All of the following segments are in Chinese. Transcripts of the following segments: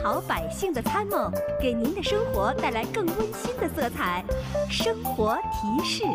好百姓的参谋，给您的生活带来更温馨的色彩。生活提示。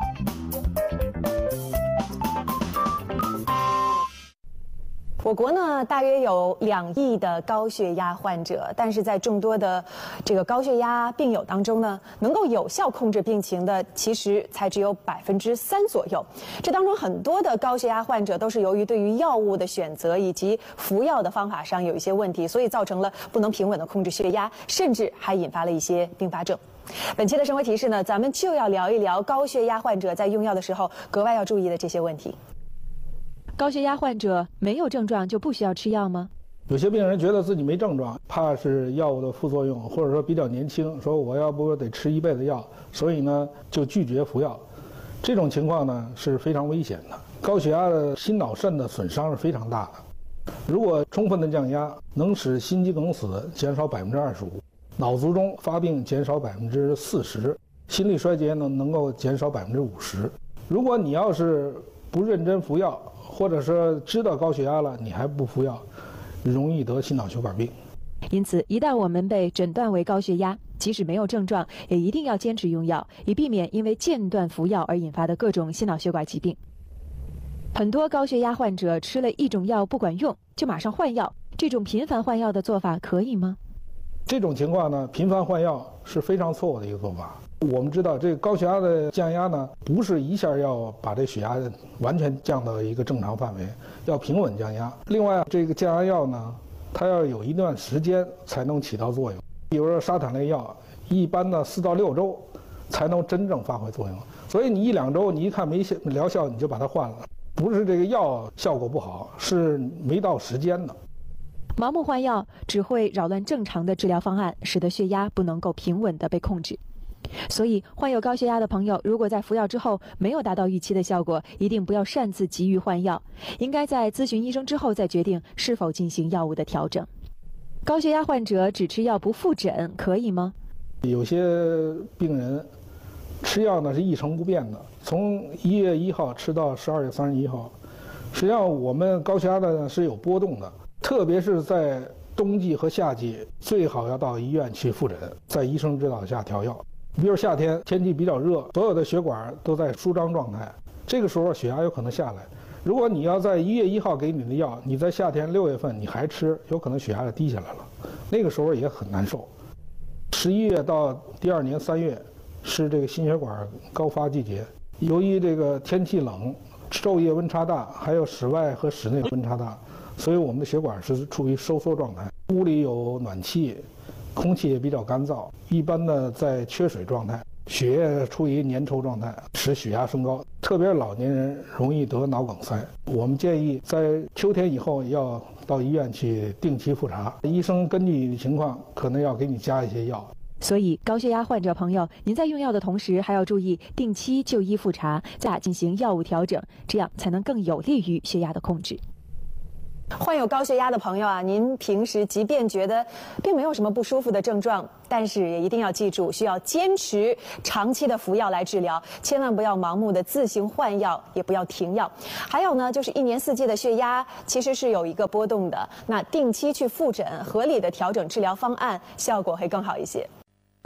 我国呢，大约有2亿的高血压患者，但是在众多的这个高血压病友当中呢，能够有效控制病情的，其实才只有3%左右。这当中很多的高血压患者都是由于对于药物的选择以及服药的方法上有一些问题，所以造成了不能平稳的控制血压，甚至还引发了一些并发症。本期的生活提示呢，咱们就要聊一聊高血压患者在用药的时候格外要注意的这些问题。 高血压患者没有症状就不需要吃药吗？ 有些病人觉得自己没症状，怕是药物的副作用，或者说比较年轻，说我要不得吃一辈子药，所以呢就拒绝服药。这种情况呢是非常危险的。高血压的心脑肾的损伤是非常大的。如果充分的降压，能使心肌梗死减少25%，脑卒中发病减少40%，心力衰竭呢能够减少50%。如果你要是不认真服药，或者说知道高血压了你还不服药，容易得心脑血管病。 因此，一旦我们被诊断为高血压，即使没有症状，也一定要坚持用药，以避免因为间断服药而引发的各种心脑血管疾病。很多高血压患者吃了一种药不管用，就马上换药，这种频繁换药的做法可以吗？ 这种情况呢，频繁换药是非常错误的一个做法。我们知道，这个高血压的降压呢，不是一下要把这血压完全降到一个正常范围，要平稳降压。另外，这个降压药呢，它要有一段时间才能起到作用。比如说沙坦类药，一般的4到6周才能真正发挥作用。所以你1-2周，你一看没疗效，你就把它换了，不是这个药效果不好，是没到时间的。 盲目换药只会扰乱正常的治疗方案，使得血压不能够平稳地被控制。所以，患有高血压的朋友，如果在服药之后没有达到预期的效果，一定不要擅自急于换药，应该在咨询医生之后再决定是否进行药物的调整。高血压患者只吃药不复诊，可以吗？ 有些病人吃药呢是一成不变的，从1月1号吃到12月31号。实际上，我们高血压呢是有波动的，特别是在冬季和夏季，最好要到医院去复诊，在医生指导下调药。比如夏天天气比较热，所有的血管都在舒张状态，这个时候血压有可能下来。如果你要在1月1号给你的药，你在夏天6月份你还吃，有可能血压就低下来了，那个时候也很难受。11月到第2年3月是这个心血管高发季节，由于这个天气冷，昼夜温差大，还有室外和室内温差大，所以我们的血管是处于收缩状态。屋里有暖气，空气也比较干燥，一般的在缺水状态，血液处于粘稠状态，使血压升高。特别是老年人容易得脑梗塞，我们建议在秋天以后要到医院去定期复查，医生根据你的情况可能要给你加一些药。 所以，高血压患者朋友，您在用药的同时还要注意定期就医复查，再进行药物调整，这样才能更有利于血压的控制。 患有高血压的朋友啊，您平时即便觉得并没有什么不舒服的症状，但是也一定要记住，需要坚持长期的服药来治疗，千万不要盲目的自行换药，也不要停药。还有呢，就是1年4季的血压其实是有一个波动的，那定期去复诊，合理的调整治疗方案，效果会更好一些。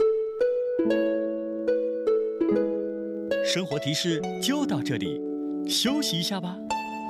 生活提示就到这里，休息一下吧。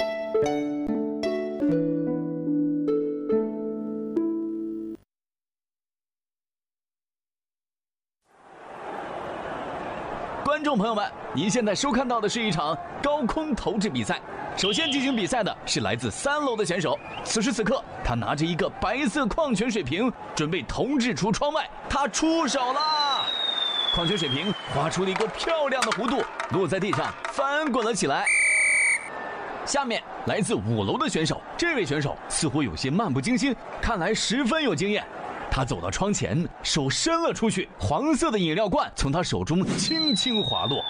观众朋友们，您现在收看到的是一场高空投掷比赛。首先进行比赛的是来自3楼的选手，此时此刻，他拿着一个白色矿泉水瓶，准备投掷出窗外。他出手了，矿泉水瓶划出了一个漂亮的弧度，落在地上，翻滚了起来。下面来自5楼的选手，这位选手似乎有些漫不经心，看来十分有经验。他走到窗前，手伸了出去，黄色的饮料罐从他手中轻轻滑落。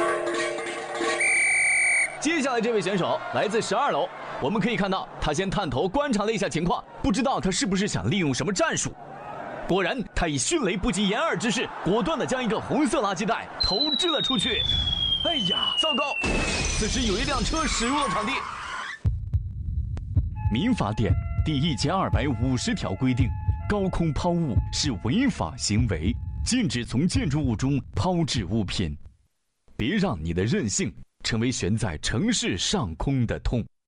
接下来这位选手来自12楼，我们可以看到他先探头观察了一下情况，不知道他是不是想利用什么战术。果然，他以迅雷不及掩耳之势，果断地将一个红色垃圾袋投掷了出去。哎呀，糟糕！此时有一辆车驶入了场地。民法典第1250条规定， 高空抛物是违法行为，禁止从建筑物中抛掷物品。别让你的任性成为悬在城市上空的痛。